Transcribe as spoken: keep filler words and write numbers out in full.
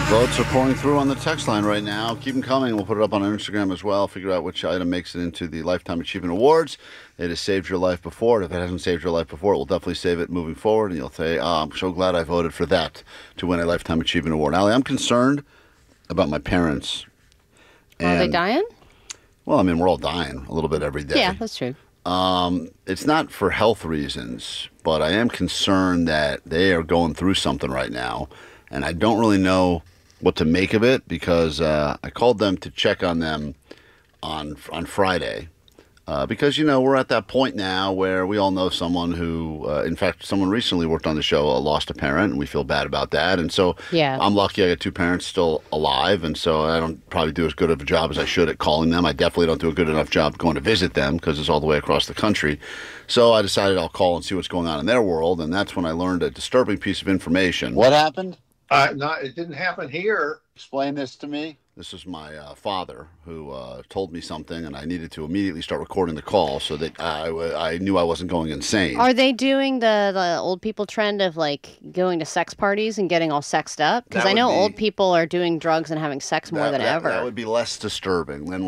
Votes are pouring through on the text line right now. Keep them coming. We'll put it up on our Instagram as well. Figure out which item makes it into the Lifetime Achievement Awards. It has saved your life before. If it hasn't saved your life before, it will definitely save it moving forward. And you'll say, oh, I'm so glad I voted for that to win a Lifetime Achievement Award. Allie, I'm concerned about my parents. Are they dying? Well, I mean, we're all dying a little bit every day. Yeah, that's true. Um, it's not for health reasons, but I am concerned that they are going through something right now. And I don't really know what to make of it because uh, I called them to check on them on on Friday uh, because, you know, we're at that point now where we all know someone who, uh, in fact, someone recently worked on the show, uh, lost a parent, and we feel bad about that. And so yeah. I'm lucky I got two parents still alive, and so I don't probably do as good of a job as I should at calling them. I definitely don't do a good enough job going to visit them because it's all the way across the country. So I decided I'll call and see what's going on in their world, and that's when I learned a disturbing piece of information. What happened? Uh, not, it didn't happen here. Explain this to me. This is my uh, father who uh, told me something, and I needed to immediately start recording the call so that I, I knew I wasn't going insane. Are they doing the, the old people trend of, like, going to sex parties and getting all sexed up? Because I know be, old people are doing drugs and having sex more that, than that, ever. That would be less disturbing. Then